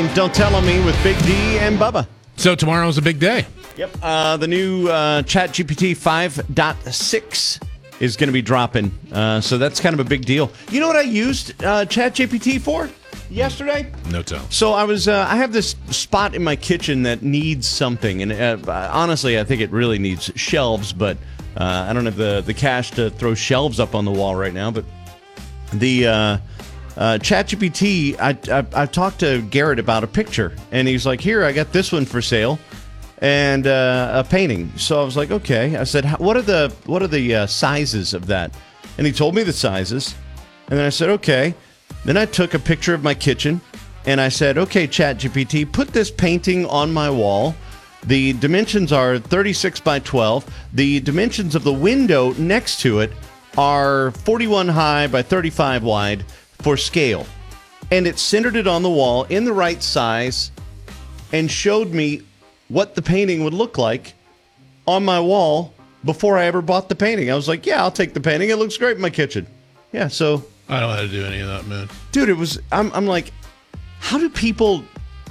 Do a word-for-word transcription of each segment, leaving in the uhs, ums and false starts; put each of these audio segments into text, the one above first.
Don't Tell On Me with Big D and Bubba. So tomorrow's a big day. Yep. Uh, the new uh, ChatGPT five point six is going to be dropping. Uh, so that's kind of a big deal. You know what I used uh, ChatGPT for yesterday? No tell. So I was, uh, I have this spot in my kitchen that needs something. And uh, honestly, I think it really needs shelves, but uh, I don't have the, the cash to throw shelves up on the wall right now. But the... Uh, Uh, ChatGPT, I, I, I talked to Garrett about a picture, and he's like, here, I got this one for sale, and uh, a painting. So I was like, okay. I said, what are the what are the uh, sizes of that? And he told me the sizes, and then I said, okay. Then I took a picture of my kitchen, and I said, okay, ChatGPT, put this painting on my wall. The dimensions are thirty-six by twelve. The dimensions of the window next to it are forty-one high by thirty-five wide. For scale. And it centered it on the wall in the right size and showed me what the painting would look like on my wall before I ever bought the painting. I was like, yeah, I'll take the painting. It looks great in my kitchen. Yeah, so... I don't know how to do any of that, man. Dude, it was... I'm, I'm like, how do people...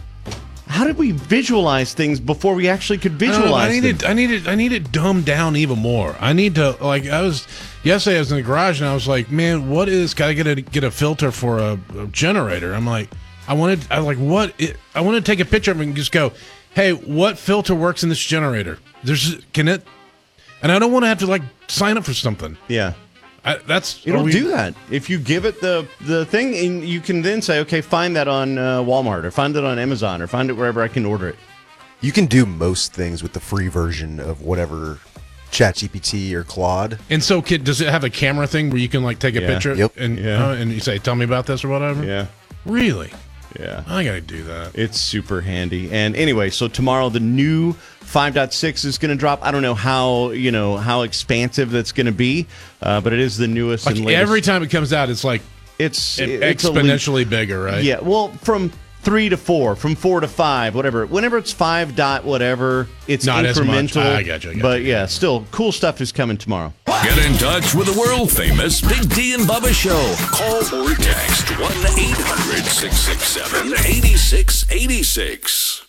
How did we visualize things before we actually could visualize I, I need them? it. I need it. I need it dumbed down even more. I need to like. I was yesterday. I was in the garage and I was like, man, what is? Got to get a get a filter for a, a generator. I'm like, I wanted. I was like, what? It, I want to take a picture of it and just go, hey, what filter works in this generator? There's can it? And I don't want to have to like sign up for something. Yeah. I, that's It'll we, do that. If you give it the, the thing, and you can then say, okay, find that on uh, Walmart, or find it on Amazon, or find it wherever I can order it. You can do most things with the free version of whatever ChatGPT or Claude. And so, kid, does it have a camera thing where you can like take a Yeah. picture Yep. and Yeah. uh, and you say, tell me about this or whatever? Yeah. Really? Yeah. I gotta do that. It's super handy. And anyway, so tomorrow the new five point six is going to drop. I don't know how, you know, how expansive that's going to be, uh, but it is the newest Like and latest. every time it comes out, it's like it's, e- it's a leap. exponentially bigger, right? Yeah, well, from three to four, from four to five, whatever. Whenever it's five dot whatever, it's Not as much. incremental. I got you, I got but you. yeah, still cool stuff is coming tomorrow. Get in touch with the world famous Big D and Bubba Show. Call or text one eight hundred six six seven eight six eight six.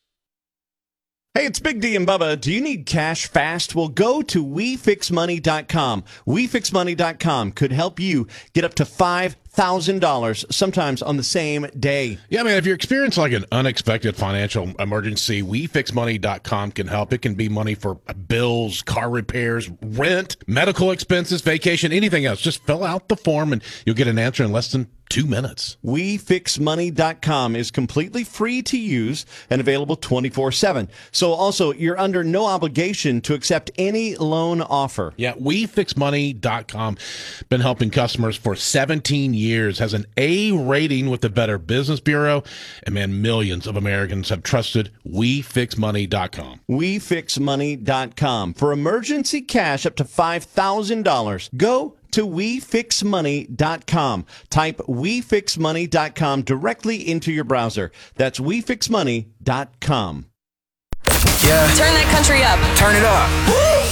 Hey, it's Big D and Bubba. Do you need cash fast? Well, go to we fix money dot com. we fix money dot com could help you get up to five thousand dollars, sometimes on the same day. Yeah, man, if you're experiencing like an unexpected financial emergency, we fix money dot com can help. It can be money for bills, car repairs, rent, medical expenses, vacation, anything else. Just fill out the form and you'll get an answer in less than two minutes. we fix money dot com is completely free to use and available twenty-four seven. So also, you're under no obligation to accept any loan offer. Yeah, we fix money dot com. Been helping customers for seventeen years, has an A rating with the Better Business Bureau, and man, millions of Americans have trusted we fix money dot com. we fix money dot com. For emergency cash up to five thousand dollars, go to we fix money dot com. Type we fix money dot com directly into your browser. That's we fix money dot com. Yeah. Turn that country up. Turn it up.